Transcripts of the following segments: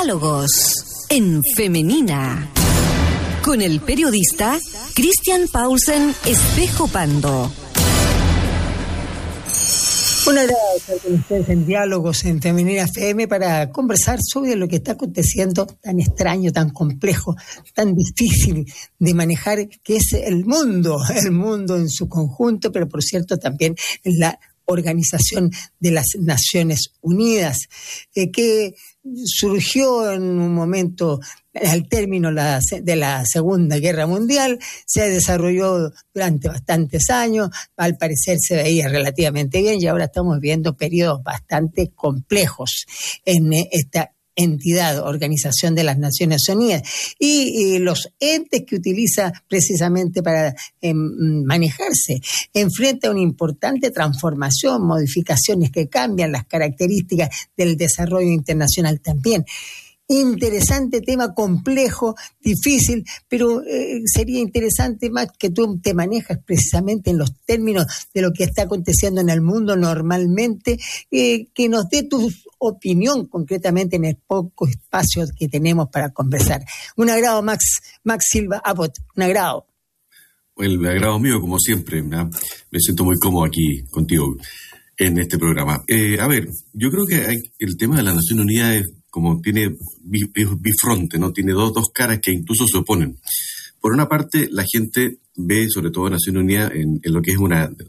Diálogos en Femenina con el periodista Christian Paulsen Espejo Pando. Un agrado estar con ustedes en Diálogos en Femenina FM para conversar sobre lo que está aconteciendo tan extraño, tan complejo, tan difícil de manejar, que es el mundo en su conjunto, pero por cierto también en la Organización de las Naciones Unidas, que surgió en un momento al término de la Segunda Guerra Mundial, se desarrolló durante bastantes años, al parecer se veía relativamente bien y ahora estamos viendo periodos bastante complejos en esta entidad, Organización de las Naciones Unidas, y los entes que utiliza precisamente para manejarse, enfrenta una importante transformación, modificaciones que cambian las características del desarrollo internacional también. Interesante tema, complejo, difícil, pero sería interesante más que tú te manejas precisamente en los términos de lo que está aconteciendo en el mundo normalmente, que nos dé tu opinión concretamente en el poco espacio que tenemos para conversar. Un agrado, Max Silva Abbott, un agrado. El agrado mío, como siempre, ¿no? Me siento muy cómodo aquí contigo en este programa. A ver, yo creo que el tema de la Nación Unida es como tiene bifronte, ¿no? Tiene dos caras que incluso se oponen. Por una parte, la gente ve, sobre todo Nación Unida, en lo que es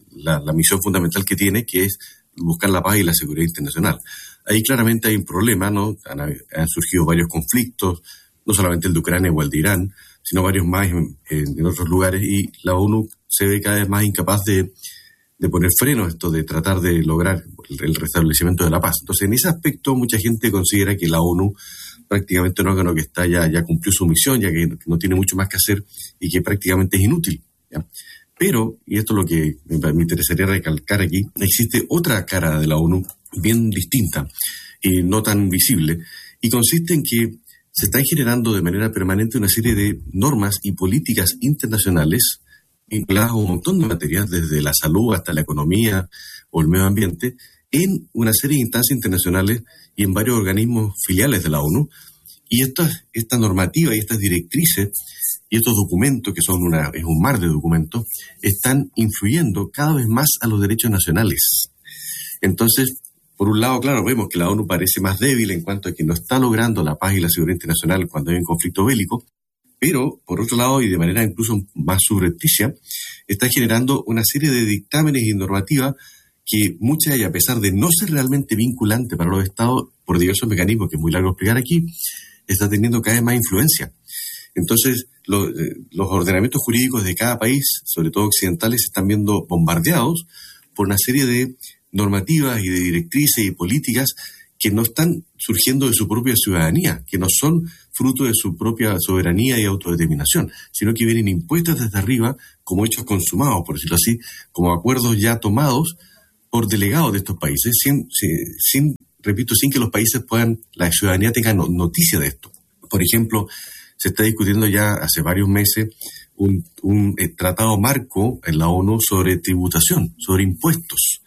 la misión fundamental que tiene, que es buscar la paz y la seguridad internacional. Ahí claramente hay un problema, ¿no? Han surgido varios conflictos, no solamente el de Ucrania o el de Irán, sino varios más en otros lugares, y la ONU se ve cada vez más incapaz de poner freno a esto, de tratar de lograr el restablecimiento de la paz. Entonces, en ese aspecto, mucha gente considera que la ONU prácticamente un órgano que está ya cumplió su misión, ya que no tiene mucho más que hacer y que prácticamente es inútil, ¿ya? Pero, y esto es lo que me interesaría recalcar aquí, existe otra cara de la ONU bien distinta y no tan visible, y consiste en que se están generando de manera permanente una serie de normas y políticas internacionales vinculadas a un montón de materias, desde la salud hasta la economía o el medio ambiente, en una serie de instancias internacionales y en varios organismos filiales de la ONU. Y esta normativa y estas directrices y estos documentos, que es un mar de documentos, están influyendo cada vez más a los derechos nacionales. Entonces, por un lado, claro, vemos que la ONU parece más débil en cuanto a que no está logrando la paz y la seguridad internacional cuando hay un conflicto bélico, pero, por otro lado, y de manera incluso más subrepticia, está generando una serie de dictámenes y normativas que muchas de ellas, a pesar de no ser realmente vinculante para los estados, por diversos mecanismos que es muy largo explicar aquí, está teniendo cada vez más influencia. Entonces, los ordenamientos jurídicos de cada país, sobre todo occidentales, se están viendo bombardeados por una serie de normativas y de directrices y políticas que no están surgiendo de su propia ciudadanía, que no son fruto de su propia soberanía y autodeterminación, sino que vienen impuestas desde arriba como hechos consumados, por decirlo así, como acuerdos ya tomados por delegados de estos países, sin que los países la ciudadanía tenga noticia de esto. Por ejemplo, se está discutiendo ya hace varios meses un tratado marco en la ONU sobre tributación, sobre impuestos.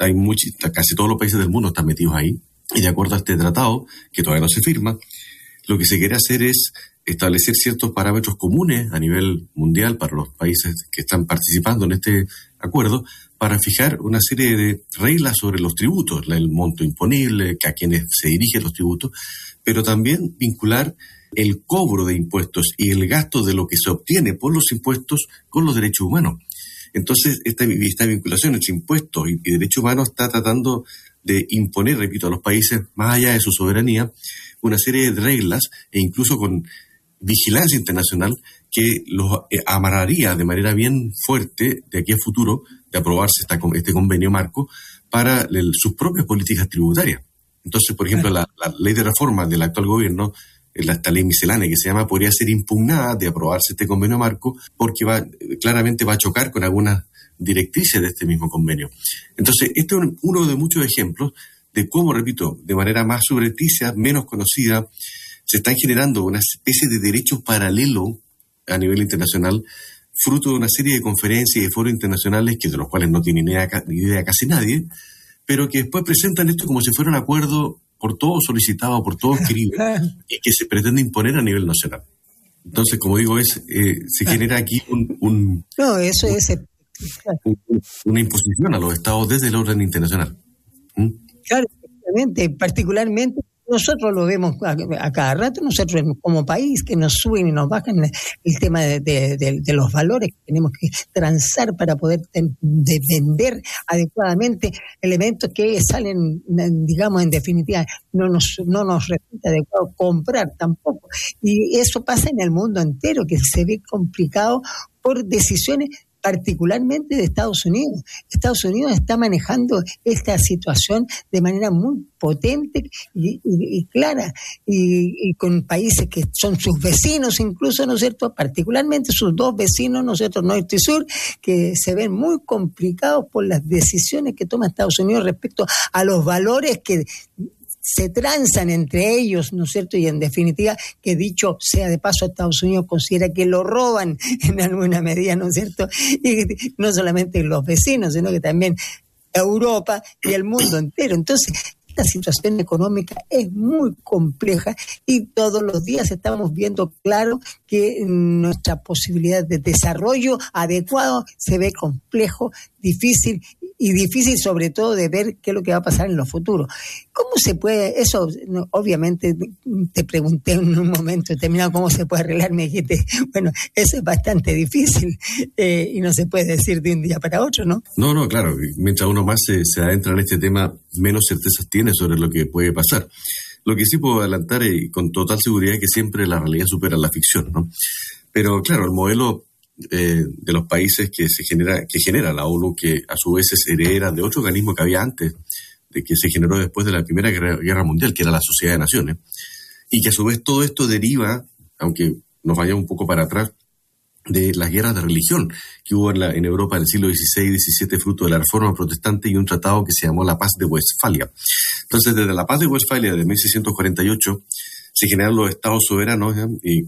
Casi todos los países del mundo están metidos ahí. Y de acuerdo a este tratado, que todavía no se firma, lo que se quiere hacer es establecer ciertos parámetros comunes a nivel mundial para los países que están participando en este acuerdo, para fijar una serie de reglas sobre los tributos, el monto imponible, a quienes se dirigen los tributos, pero también vincular el cobro de impuestos y el gasto de lo que se obtiene por los impuestos con los derechos humanos. Entonces, esta vinculación entre impuestos y derechos humanos está tratando de imponer, repito, a los países, más allá de su soberanía, una serie de reglas e incluso con vigilancia internacional que los amarraría de manera bien fuerte de aquí a futuro de aprobarse este convenio marco para sus propias políticas tributarias. Entonces, por ejemplo, la ley de reforma del actual gobierno, esta ley miscelánea que se llama, podría ser impugnada de aprobarse este convenio marco porque claramente va a chocar con algunas directrices de este mismo convenio. Entonces, este es uno de muchos ejemplos de cómo, repito, de manera más subrepticia, menos conocida, se están generando una especie de derecho paralelo a nivel internacional, fruto de una serie de conferencias y de foros internacionales de los cuales no tiene ni idea casi nadie, pero que después presentan esto como si fuera un acuerdo por todos solicitado, por todos querido, y que se pretende imponer a nivel nacional. Entonces, como digo, se genera aquí una imposición a los estados desde el orden internacional. Claro, efectivamente, particularmente nosotros lo vemos a cada rato, nosotros como país, que nos suben y nos bajan el tema de los valores que tenemos que transar para poder vender adecuadamente elementos que salen, digamos, en definitiva, no nos resulta adecuado comprar tampoco. Y eso pasa en el mundo entero, que se ve complicado por decisiones particularmente de Estados Unidos. Estados Unidos está manejando esta situación de manera muy potente y clara, y con países que son sus vecinos incluso, ¿no es cierto?, particularmente sus dos vecinos, ¿no es cierto?, norte y sur, que se ven muy complicados por las decisiones que toma Estados Unidos respecto a los valores que se transan entre ellos, ¿no es cierto? Y en definitiva, que dicho sea de paso, Estados Unidos considera que lo roban en alguna medida, ¿no es cierto? Y no solamente los vecinos, sino que también Europa y el mundo entero. Entonces, esta situación económica es muy compleja y todos los días estamos viendo claro que nuestra posibilidad de desarrollo adecuado se ve complejo, difícil sobre todo de ver qué es lo que va a pasar en los futuros. ¿Cómo se puede? Eso, obviamente, te pregunté en un momento determinado cómo se puede arreglar, me dijiste, bueno, eso es bastante difícil y no se puede decir de un día para otro, ¿no? No, claro, mientras uno más se adentra en este tema, menos certezas tiene sobre lo que puede pasar. Lo que sí puedo adelantar y con total seguridad es que siempre la realidad supera la ficción, ¿no? Pero claro, el modelo de los países que genera la ONU, que a su vez es heredera de otro organismo que había antes, de que se generó después de la Primera Guerra Mundial, que era la Sociedad de Naciones, y que a su vez todo esto deriva, aunque nos vayamos un poco para atrás, de las guerras de religión que hubo en Europa en el siglo XVI y XVII, fruto de la Reforma Protestante y un tratado que se llamó la Paz de Westfalia. Entonces, desde la Paz de Westfalia de 1648 se generan los estados soberanos y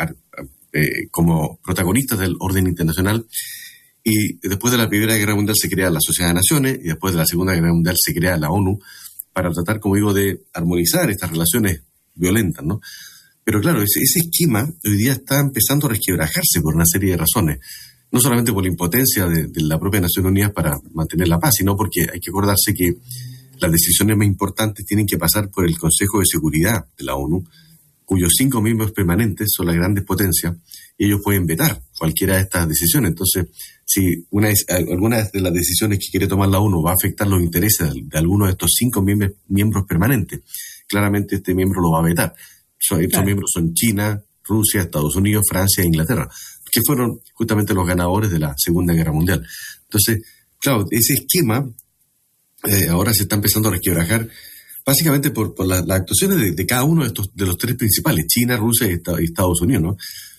como protagonistas del orden internacional, y después de la Primera Guerra Mundial se crea la Sociedad de Naciones y después de la Segunda Guerra Mundial se crea la ONU para tratar, como digo, de armonizar estas relaciones violentas, ¿no? Pero claro, ese esquema hoy día está empezando a resquebrajarse por una serie de razones, no solamente por la impotencia de la propia Naciones Unidas para mantener la paz, sino porque hay que acordarse que las decisiones más importantes tienen que pasar por el Consejo de Seguridad de la ONU, cuyos 5 miembros permanentes son las grandes potencias, y ellos pueden vetar cualquiera de estas decisiones. Entonces, si alguna de las decisiones que quiere tomar la ONU va a afectar los intereses de alguno de estos 5 miembros permanentes, claramente este miembro lo va a vetar. Estos miembros son China, Rusia, Estados Unidos, Francia e Inglaterra, que fueron justamente los ganadores de la Segunda Guerra Mundial. Entonces, claro, ese esquema ahora se está empezando a resquebrajar, básicamente por las actuaciones de cada uno de los tres principales, China, Rusia y Estados Unidos, ¿no?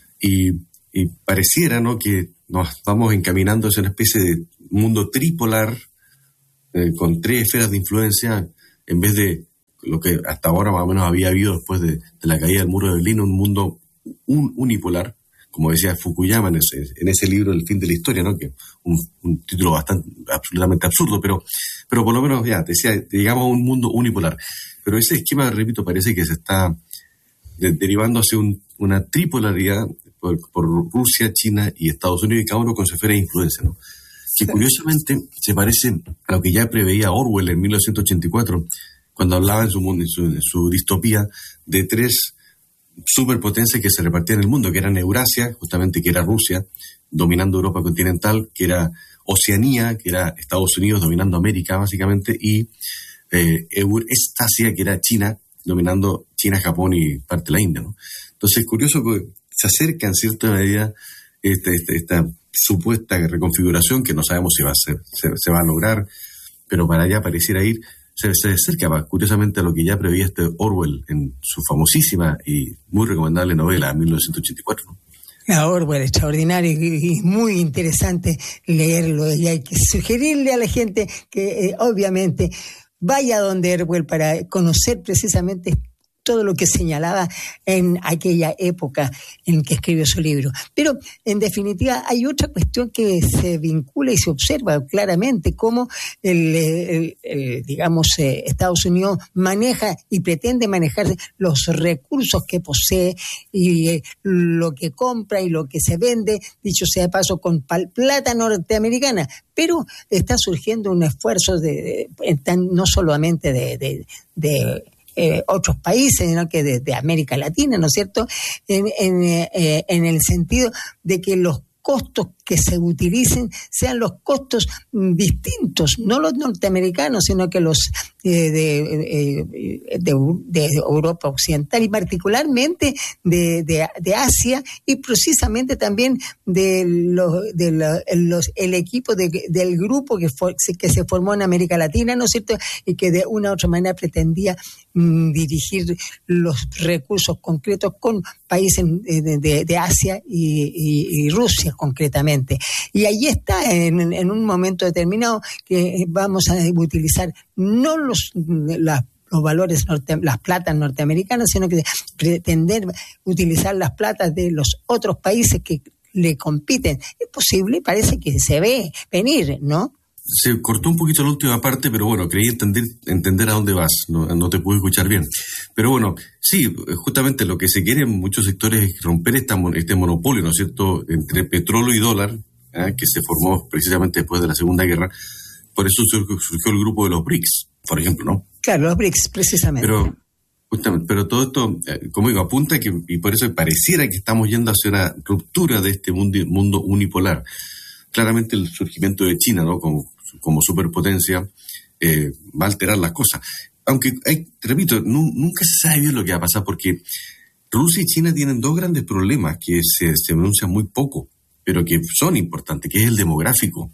Y pareciera, ¿no?, que nos vamos encaminando hacia una especie de mundo tripolar con 3 esferas de influencia, en vez de lo que hasta ahora más o menos había habido después de la caída del muro de Berlín, un mundo unipolar, como decía Fukuyama en ese libro El fin de la historia, ¿no?, que un título absolutamente absurdo, pero por lo menos ya decía, llegamos a un mundo unipolar. Pero ese esquema, repito, parece que se está derivando hacia una tripolaridad por Rusia, China y Estados Unidos, y cada uno con su esfera de influencia, ¿no? Que curiosamente se parece a lo que ya preveía Orwell en 1984, cuando hablaba en su distopía de 3 superpotencias que se repartían en el mundo, que eran Eurasia, justamente, que era Rusia, dominando Europa continental, que era Oceanía, que era Estados Unidos dominando América, básicamente, y Eurasia, que era China, dominando China, Japón y parte de la India, ¿no? Entonces es curioso que se acerca en cierta medida esta supuesta reconfiguración, que no sabemos si se va a lograr, pero para allá pareciera ir. Se acerca curiosamente a lo que ya preveía Orwell en su famosísima y muy recomendable novela 1984, ¿no? A Orwell, extraordinario y muy interesante leerlo, y hay que sugerirle a la gente que obviamente vaya donde Orwell para conocer precisamente todo lo que señalaba en aquella época en que escribió su libro. Pero, en definitiva, hay otra cuestión que se vincula y se observa claramente, cómo Estados Unidos maneja y pretende manejar los recursos que posee y lo que compra y lo que se vende, dicho sea de paso, con plata norteamericana. Pero está surgiendo un esfuerzo no solamente de otros países, sino que de América Latina, ¿no es cierto?, en el sentido de que los costos que se utilicen sean los costos distintos, no los norteamericanos, sino que los de Europa Occidental y particularmente de Asia, y precisamente también el equipo del grupo que se formó en América Latina, ¿no es cierto?, y que de una u otra manera pretendía dirigir los recursos concretos con países de Asia y Rusia concretamente. Y ahí está, en un momento determinado, que vamos a utilizar no los valores, las platas norteamericanas, sino que pretender utilizar las platas de los otros países que le compiten. Es posible, parece que se ve venir, ¿no? Se cortó un poquito la última parte, pero bueno, creí entender a dónde vas, no te pude escuchar bien. Pero bueno, sí, justamente lo que se quiere en muchos sectores es romper este monopolio, ¿no es cierto?, entre petróleo y dólar, que se formó precisamente después de la Segunda Guerra. Por eso surgió el grupo de los BRICS, por ejemplo, ¿no? Claro, los BRICS, precisamente. Pero todo esto, como digo, apunta que, y por eso pareciera que estamos yendo hacia una ruptura de este mundo unipolar. Claramente el surgimiento de China, ¿no?, como superpotencia, va a alterar las cosas. Aunque, repito, nunca se sabe bien lo que va a pasar, porque Rusia y China tienen dos grandes problemas que se denuncian muy poco, pero que son importantes, que es el demográfico.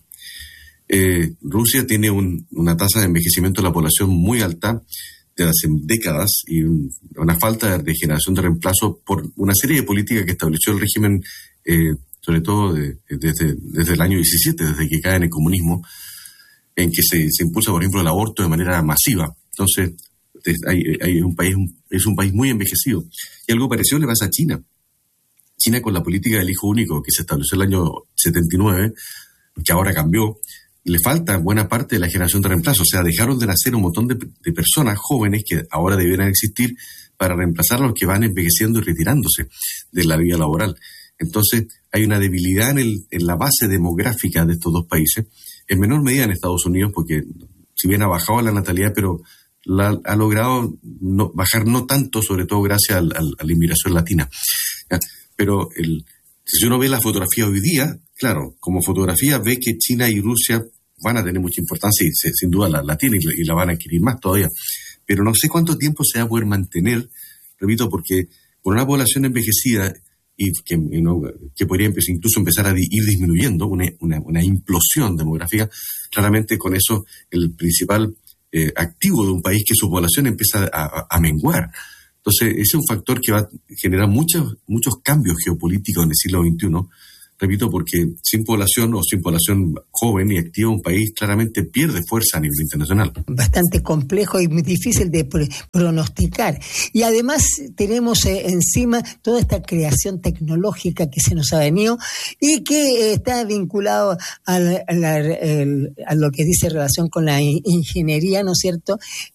Rusia tiene una tasa de envejecimiento de la población muy alta desde hace décadas y una falta de generación de reemplazo por una serie de políticas que estableció el régimen, sobre todo desde el año 17, desde que cae en el comunismo, en que se impulsa, por ejemplo, el aborto de manera masiva. Entonces, es un país muy envejecido. Y algo parecido le pasa a China. China, con la política del hijo único que se estableció en el año 79, que ahora cambió, le falta buena parte de la generación de reemplazo. O sea, dejaron de nacer un montón de personas jóvenes que ahora debieran existir para reemplazar a los que van envejeciendo y retirándose de la vida laboral. Entonces, hay una debilidad en la base demográfica de estos dos países, en menor medida en Estados Unidos, porque si bien ha bajado la natalidad, pero ha logrado bajar no tanto, sobre todo gracias a la inmigración latina. Pero si uno ve la fotografía hoy día, claro, como fotografía ve que China y Rusia van a tener mucha importancia y sin duda la tienen y la van a adquirir más todavía. Pero no sé cuánto tiempo se va a poder mantener, repito, porque con una población envejecida y que podría incluso empezar a ir disminuyendo, una implosión demográfica, claramente con eso el principal activo de un país, que su población empieza a menguar. Entonces, ese es un factor que va a generar muchos cambios geopolíticos en el siglo XXI. Repito, porque sin población joven y activa, un país claramente pierde fuerza a nivel internacional. Bastante complejo y muy difícil de pronosticar. Y además tenemos encima toda esta creación tecnológica que se nos ha venido y que está vinculado a lo que dice relación con la ingeniería, ¿no es cierto?,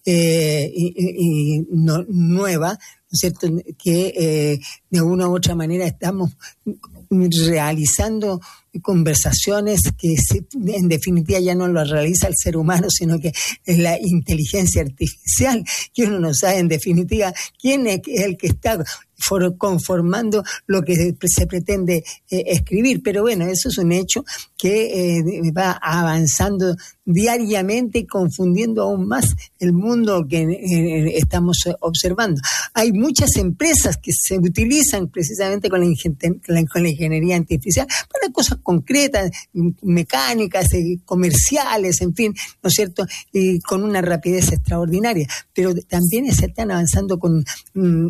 nueva, ¿no es cierto?, que de una u otra manera estamos realizando conversaciones que en definitiva ya no lo realiza el ser humano, sino que es la inteligencia artificial, que uno no sabe en definitiva quién es el que está conformando lo que se pretende escribir. Pero bueno, eso es un hecho que va avanzando diariamente y confundiendo aún más el mundo que estamos observando. Hay muchas empresas que se utilizan precisamente con la ingeniería artificial para cosas concretas, mecánicas, comerciales, en fin, ¿no es cierto?, y con una rapidez extraordinaria. Pero también se están avanzando con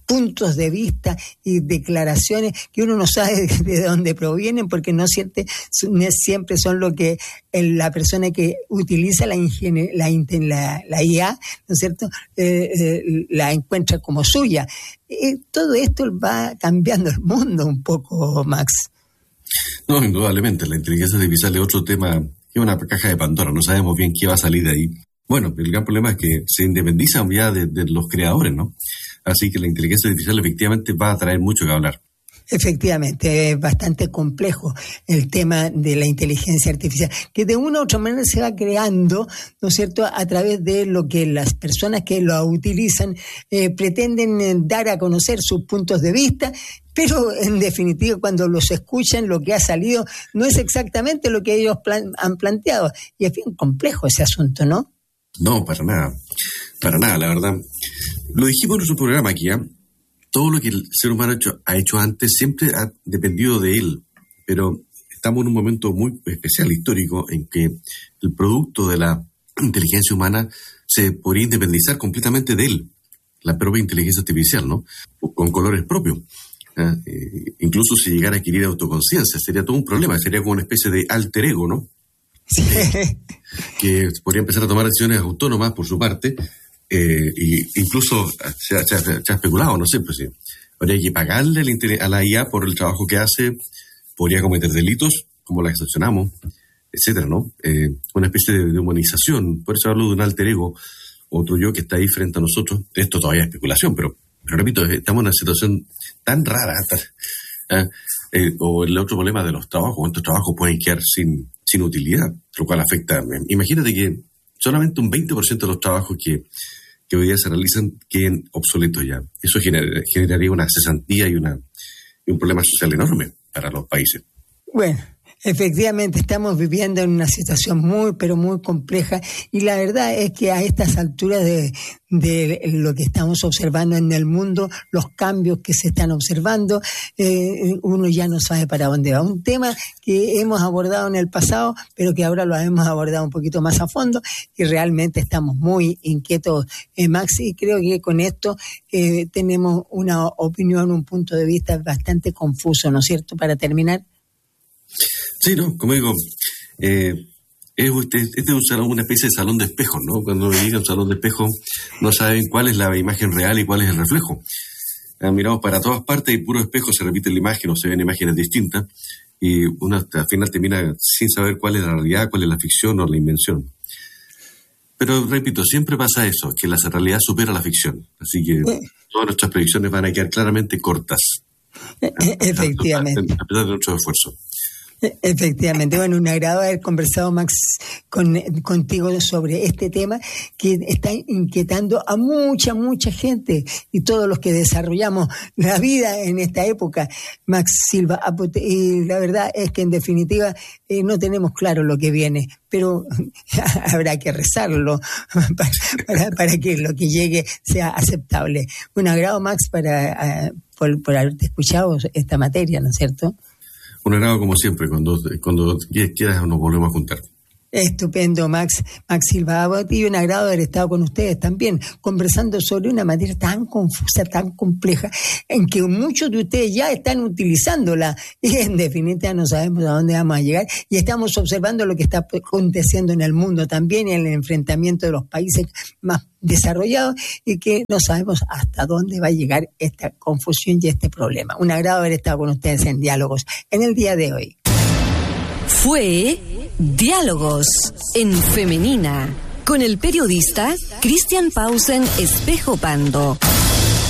puntos de vista y declaraciones que uno no sabe de dónde provienen, porque no siempre son lo que la persona que utiliza la IA, ¿no es cierto?, la encuentra como suya. Todo esto va cambiando el mundo un poco, Max. No, indudablemente, la inteligencia artificial es otro tema, es una caja de Pandora, no sabemos bien qué va a salir de ahí. Bueno, el gran problema es que se independizan ya de los creadores, ¿no? Así que la inteligencia artificial efectivamente va a traer mucho que hablar. Efectivamente, es bastante complejo el tema de la inteligencia artificial, que de una u otra manera se va creando, ¿no es cierto?, a través de lo que las personas que lo utilizan pretenden dar a conocer sus puntos de vista, pero en definitiva cuando los escuchan lo que ha salido no es exactamente lo que ellos han planteado. Y es bien complejo ese asunto, ¿no? No, para nada, la verdad. Lo dijimos en nuestro programa aquí, ¿eh? Todo lo que el ser humano ha hecho antes siempre ha dependido de él, pero estamos en un momento muy especial, histórico, en que el producto de la inteligencia humana se podría independizar completamente de él, la propia inteligencia artificial, ¿no? Con colores propios. Incluso si llegara a adquirir autoconciencia, sería todo un problema, sería como una especie de alter ego, ¿no? Sí. Que podría empezar a tomar decisiones autónomas por su parte, y incluso se ha especulado, no sé, pues sí, habría que pagarle a la IA por el trabajo que hace, podría cometer delitos como la que sancionamos, etcétera, ¿no? Una especie de humanización, por eso hablo de un alter ego, otro yo que está ahí frente a nosotros. Esto todavía es especulación, pero repito, estamos en una situación tan rara, o el otro problema de los trabajos, cuántos trabajos pueden quedar sin utilidad, lo cual afecta. Imagínate que solamente un 20% de los trabajos que hoy día se realizan queden obsoletos ya. Eso generaría una cesantía y un problema social enorme para los países. Bueno, efectivamente estamos viviendo en una situación muy, pero muy compleja, y la verdad es que a estas alturas de lo que estamos observando en el mundo, los cambios que se están observando, uno ya no sabe para dónde va. Un tema que hemos abordado en el pasado, pero que ahora lo hemos abordado un poquito más a fondo, y realmente estamos muy inquietos, Max, y creo que con esto tenemos una opinión, un punto de vista bastante confuso, ¿no es cierto?, para terminar. Sí, no, como digo, este es una especie de salón de espejos, ¿no? Cuando llega un salón de espejos no saben cuál es la imagen real y cuál es el reflejo. Miramos para todas partes y puro espejo, se repite la imagen o se ven imágenes distintas, y uno al final termina sin saber cuál es la realidad, cuál es la ficción o la invención. Pero repito, siempre pasa eso, que la realidad supera la ficción. Así que todas nuestras predicciones van a quedar claramente cortas. Efectivamente. A pesar de nuestro esfuerzo. Efectivamente. Bueno, un agrado haber conversado, Max, contigo sobre este tema que está inquietando a mucha gente, y todos los que desarrollamos la vida en esta época, Max Silva. Y la verdad es que en definitiva no tenemos claro lo que viene, pero habrá que rezarlo para que lo que llegue sea aceptable. Un agrado, Max, por haberte escuchado esta materia, ¿no es cierto? Un agrado como siempre, cuando quieras nos volvemos a juntar. Estupendo, Max Silva Abbott, y un agrado haber estado con ustedes también, conversando sobre una materia tan confusa, tan compleja, en que muchos de ustedes ya están utilizándola, y en definitiva no sabemos a dónde vamos a llegar, y estamos observando lo que está aconteciendo en el mundo también, y en el enfrentamiento de los países más desarrollados, y que no sabemos hasta dónde va a llegar esta confusión y este problema. Un agrado haber estado con ustedes en Diálogos en el día de hoy. Fue Diálogos en Femenina con el periodista Christian Paulsen Espejo Pando.